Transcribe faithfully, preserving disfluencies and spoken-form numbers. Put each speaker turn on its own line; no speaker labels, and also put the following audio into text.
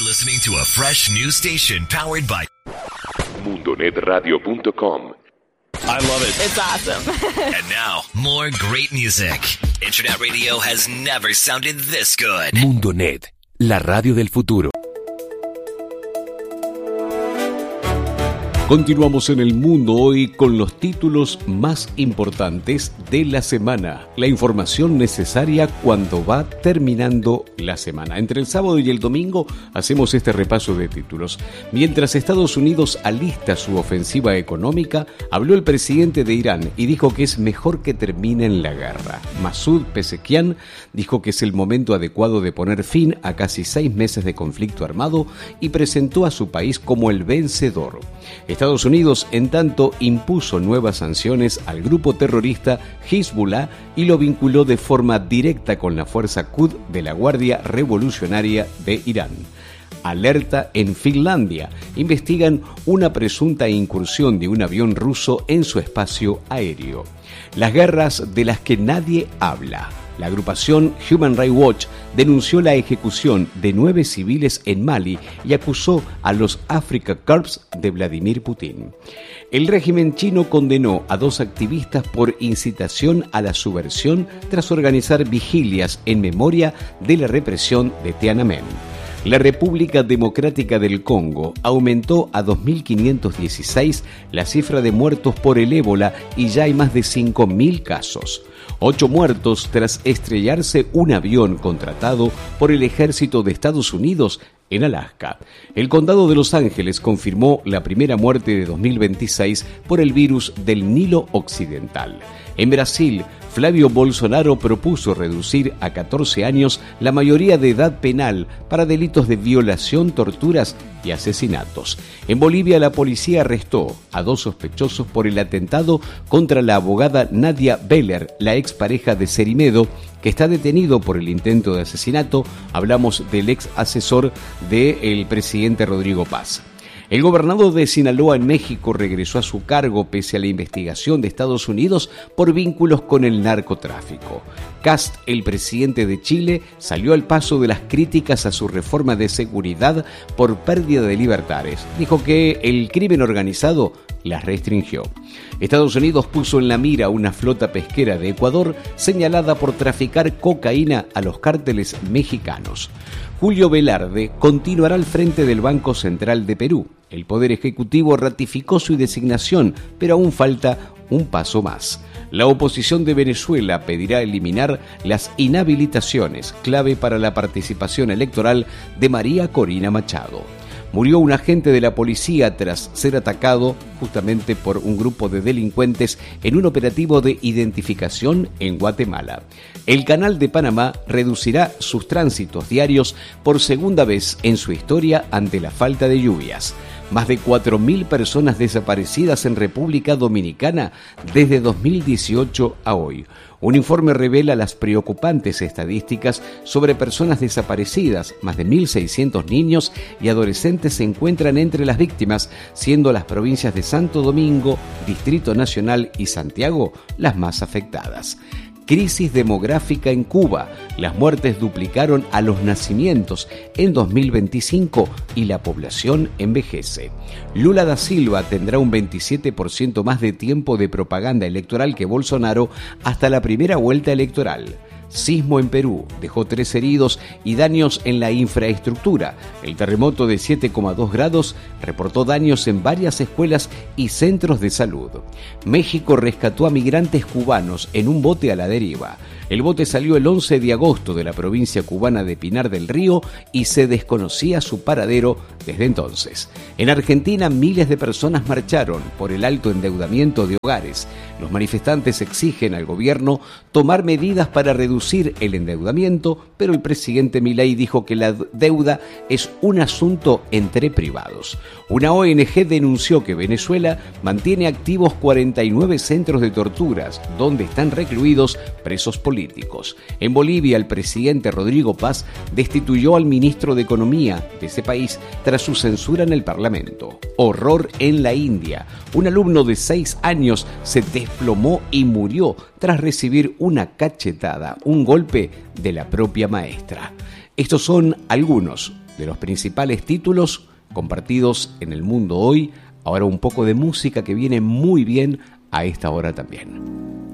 listening to a fresh new station powered by
mundo net radio punto com.
I love it.
It's awesome.
And now, more great music. Internet radio has never sounded this good.
MundoNet, la radio del futuro. Continuamos en el mundo hoy con los títulos más importantes de la semana. La información necesaria cuando va terminando la semana. Entre el sábado y el domingo hacemos este repaso de títulos. Mientras Estados Unidos alista su ofensiva económica, habló el presidente de Irán y dijo que es mejor que terminen la guerra. Masoud Pezeshkian dijo que es el momento adecuado de poner fin a casi seis meses de conflicto armado y presentó a su país como el vencedor. Estados Unidos, en tanto, impuso nuevas sanciones al grupo terrorista Hezbollah y lo vinculó de forma directa con la fuerza Quds de la Guardia Revolucionaria de Irán. Alerta en Finlandia. Investigan una presunta incursión de un avión ruso en su espacio aéreo. Las guerras de las que nadie habla. La agrupación Human Rights Watch denunció la ejecución de nueve civiles en Mali y acusó a los Africa Corps de Vladimir Putin. El régimen chino condenó a dos activistas por incitación a la subversión tras organizar vigilias en memoria de la represión de Tiananmen. La República Democrática del Congo aumentó a dos mil quinientos dieciséis la cifra de muertos por el ébola y ya hay más de cinco mil casos. Ocho muertos tras estrellarse un avión contratado por el ejército de Estados Unidos en Alaska. El condado de Los Ángeles confirmó la primera muerte de dos mil veintiséis por el virus del Nilo Occidental. En Brasil, Flavio Bolsonaro propuso reducir a catorce años la mayoría de edad penal para delitos de violación, torturas y asesinatos. En Bolivia, la policía arrestó a dos sospechosos por el atentado contra la abogada Nadia Beller, la expareja de Cerimedo, que está detenido por el intento de asesinato. Hablamos del ex asesor del presidente Rodrigo Paz. El gobernador de Sinaloa en México regresó a su cargo pese a la investigación de Estados Unidos por vínculos con el narcotráfico. Kast, el presidente de Chile, salió al paso de las críticas a su reforma de seguridad por pérdida de libertades. Dijo que el crimen organizado las restringió. Estados Unidos puso en la mira una flota pesquera de Ecuador señalada por traficar cocaína a los cárteles mexicanos. Julio Velarde continuará al frente del Banco Central de Perú. El Poder Ejecutivo ratificó su designación, pero aún falta un paso más. La oposición de Venezuela pedirá eliminar las inhabilitaciones, clave para la participación electoral de María Corina Machado. Murió un agente de la policía tras ser atacado justamente por un grupo de delincuentes en un operativo de identificación en Guatemala. El Canal de Panamá reducirá sus tránsitos diarios por segunda vez en su historia ante la falta de lluvias. Más de cuatro mil personas desaparecidas en República Dominicana desde dos mil dieciocho a hoy. Un informe revela las preocupantes estadísticas sobre personas desaparecidas. Más de mil seiscientos niños y adolescentes se encuentran entre las víctimas, siendo las provincias de Santo Domingo, Distrito Nacional y Santiago las más afectadas. Crisis demográfica en Cuba. Las muertes duplicaron a los nacimientos en dos mil veinticinco y la población envejece. Lula da Silva tendrá un veintisiete por ciento más de tiempo de propaganda electoral que Bolsonaro hasta la primera vuelta electoral. Sismo en Perú dejó tres heridos y daños en la infraestructura. El terremoto de siete coma dos grados reportó daños en varias escuelas y centros de salud. México rescató a migrantes cubanos en un bote a la deriva. El bote salió el once de agosto de la provincia cubana de Pinar del Río y se desconocía su paradero desde entonces. En Argentina, miles de personas marcharon por el alto endeudamiento de hogares. Los manifestantes exigen al gobierno tomar medidas para reducir el endeudamiento, pero el presidente Milei dijo que la deuda es un asunto entre privados. Una O N G denunció que Venezuela mantiene activos cuarenta y nueve centros de torturas, donde están recluidos presos políticos. En Bolivia, el presidente Rodrigo Paz destituyó al ministro de Economía de ese país tras su censura en el Parlamento. Horror en la India. Un alumno de seis años se desplomó y murió tras recibir una cachetada, un golpe de la propia maestra. Estos son algunos de los principales títulos compartidos en el mundo hoy. Ahora un poco de música que viene muy bien a esta hora también.